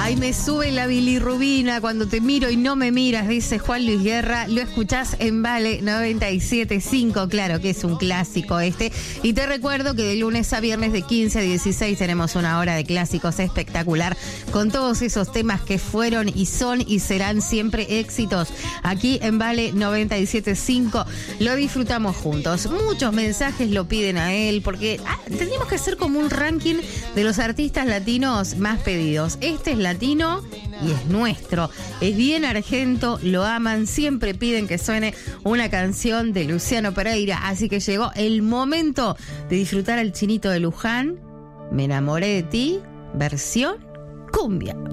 Ay, me sube la bilirrubina cuando te miro y no me miras, dice Juan Luis Guerra. Lo escuchás en Vale 97.5, claro que es un clásico este. Y te recuerdo que de lunes a viernes de 15 a 16 tenemos una hora de clásicos espectacular con todos esos temas que fueron y son y serán siempre éxitos. Aquí en Vale 97.5 lo disfrutamos juntos. Muchos mensajes lo piden a él porque tendríamos que hacer como un ranking de los artistas latinos más pedidos. Este es latino y es nuestro. Es bien argento, lo aman, siempre piden que suene una canción de Luciano Pereira. Así que llegó el momento de disfrutar al Chinito de Luján. Me enamoré de ti, versión cumbia.